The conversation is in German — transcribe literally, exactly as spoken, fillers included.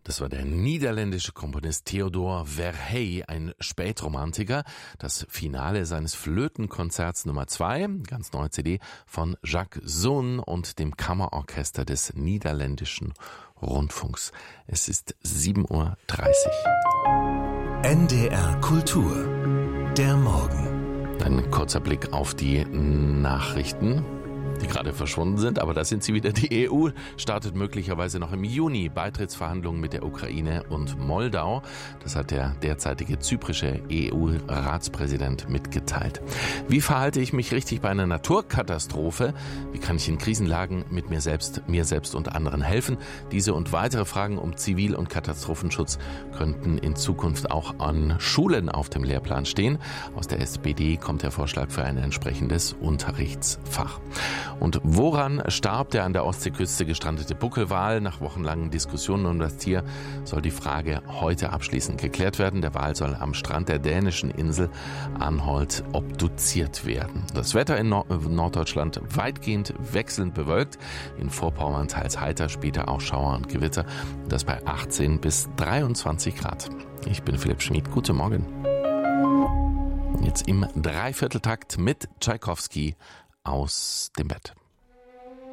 Das war der niederländische Komponist Theodor Verhey, ein Spätromantiker. Das Finale seines Flötenkonzerts Nummer zwei, ganz neue C D, von Jacques Zoon und dem Kammerorchester des Niederländischen Rundfunks. Es ist sieben Uhr dreißig. N D R Kultur. Der Morgen. Ein kurzer Blick auf die Nachrichten, die gerade verschwunden sind, aber da sind sie wieder. Die E U startet möglicherweise noch im Juni Beitrittsverhandlungen mit der Ukraine und Moldau. Das hat der derzeitige zyprische E U-Ratspräsident mitgeteilt. Wie verhalte ich mich richtig bei einer Naturkatastrophe? Wie kann ich in Krisenlagen mit mir selbst, mir selbst und anderen helfen? Diese und weitere Fragen um Zivil- und Katastrophenschutz könnten in Zukunft auch an Schulen auf dem Lehrplan stehen. Aus der S P D kommt der Vorschlag für ein entsprechendes Unterrichtsfach. Und woran starb der an der Ostseeküste gestrandete Buckelwal? Nach wochenlangen Diskussionen um das Tier soll die Frage heute abschließend geklärt werden. Der Wal soll am Strand der dänischen Insel Anholt obduziert werden. Das Wetter in Nord- Norddeutschland weitgehend wechselnd bewölkt. In Vorpommern teils heiter, später auch Schauer und Gewitter. Das bei achtzehn bis dreiundzwanzig Grad. Ich bin Philipp Schmid. Guten Morgen. Jetzt im Dreivierteltakt mit Tschaikowski aus dem Bett.